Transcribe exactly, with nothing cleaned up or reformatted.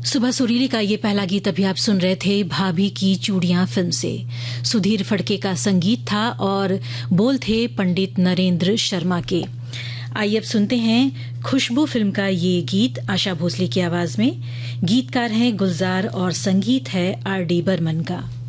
सुबह सुरीली का ये पहला गीत अभी आप सुन रहे थे भाभी की चूड़ियां फिल्म से। सुधीर फड़के का संगीत था और बोल थे पंडित नरेंद्र शर्मा के। आइए अब सुनते हैं खुशबू फिल्म का ये गीत आशा भोसले की आवाज में। गीतकार हैं गुलजार और संगीत है आर डी बर्मन का।